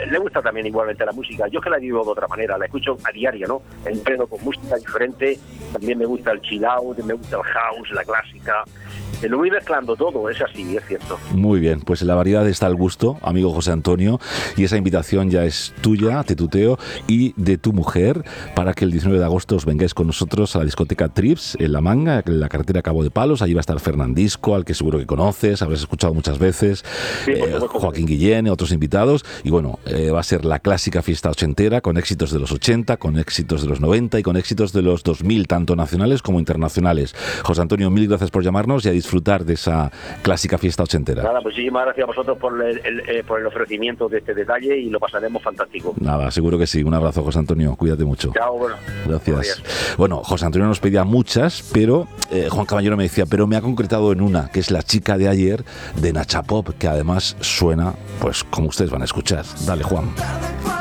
le gusta también igualmente la música. Yo es que la vivo de otra manera, la escucho a diario, ¿no? Entreno con música diferente, también me gusta el chill out, me gusta el house, la clásica. Lo voy mezclando todo, es así, es cierto. Muy bien, pues en la variedad está el gusto, amigo José Antonio, y esa invitación ya es tuya, te tuteo, y de tu mujer, para que el 19 de agosto os vengáis con nosotros a la discoteca Trips, en La Manga, en la carretera Cabo de Palos. Allí va a estar Fernandisco, al que seguro que conoces, habrás escuchado muchas veces, Sí, Joaquín Guillén, otros invitados, y bueno, va a ser la clásica fiesta ochentera, con éxitos de los 80, con éxitos de los 90 y con éxitos de los 2000, tanto nacionales como internacionales. José Antonio, mil gracias por llamarnos y a disfrutar de esa clásica fiesta ochentera. Nada, pues muchísimas gracias a vosotros por el ofrecimiento de este detalle y lo pasaremos fantástico. Nada, seguro que sí. Un abrazo, José Antonio. Cuídate mucho. Chao, bueno. Gracias. Adiós. Bueno, José Antonio nos pedía muchas, pero Juan Caballero me decía, pero me ha concretado en una, que es La chica de ayer, de Nacha Pop, que además suena, pues como ustedes van a escuchar. Dale, Juan.